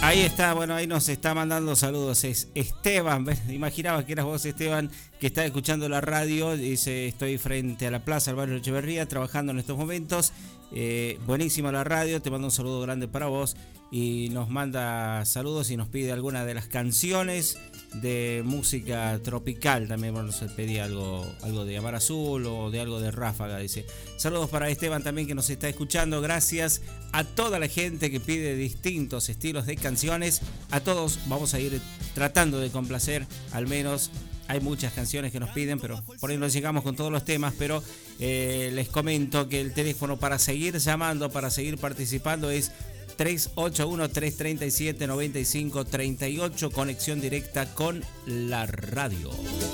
Ahí está, bueno, ahí nos está mandando saludos. Es Esteban, imaginaba que eras vos, Esteban, que está escuchando la radio. Dice, estoy frente a la plaza del barrio de Echeverría, trabajando en estos momentos. Buenísima la radio, te mando un saludo grande para vos. Y nos manda saludos y nos pide alguna de las canciones de música tropical. También nos pedía algo de Amar Azul o de algo de Ráfaga, dice. Saludos para Esteban también, que nos está escuchando. Gracias a toda la gente que pide distintos estilos de canciones. A todos vamos a ir tratando de complacer, al menos. Hay muchas canciones que nos piden, pero por ahí no llegamos con todos los temas. Pero les comento que el teléfono para seguir llamando, para seguir participando es 381-337-9538, conexión directa con la radio.